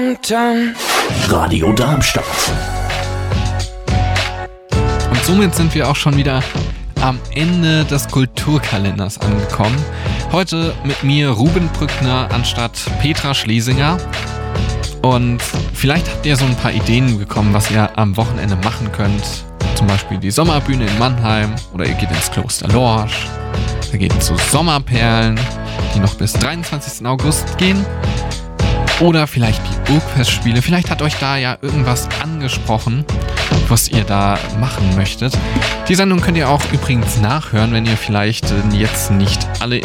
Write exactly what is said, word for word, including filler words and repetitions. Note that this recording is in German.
Radio Darmstadt. Und somit sind wir auch schon wieder am Ende des Kulturkalenders angekommen. Heute mit mir Ruben Brückner anstatt Petra Schlesinger. Und vielleicht habt ihr so ein paar Ideen bekommen, was ihr am Wochenende machen könnt. Zum Beispiel die Sommerbühne in Mannheim oder ihr geht ins Kloster Lorsch. Ihr geht zu Sommerperlen, die noch bis dreiundzwanzigsten August gehen. Oder vielleicht die Burgfestspiele. Vielleicht hat euch da ja irgendwas angesprochen, was ihr da machen möchtet. Die Sendung könnt ihr auch übrigens nachhören, wenn ihr vielleicht jetzt nicht alle